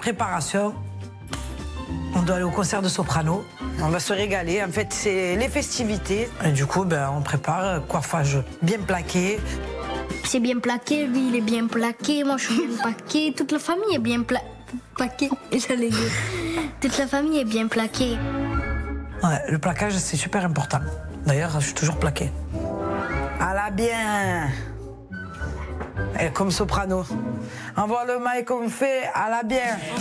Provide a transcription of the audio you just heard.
préparation. On doit aller au concert de soprano. On va se régaler. En fait, c'est les festivités. Et du coup, on prépare coiffage bien plaqué. C'est bien plaqué, lui il est bien plaqué, moi je suis bien plaqué, toute la famille est bien plaquée. J'allais dire. Toute la famille est bien plaquée. Ouais, le plaquage, c'est super important. D'ailleurs, je suis toujours plaqué. À la bien. Et comme soprano. Envoie le mic comme fait, à la bien.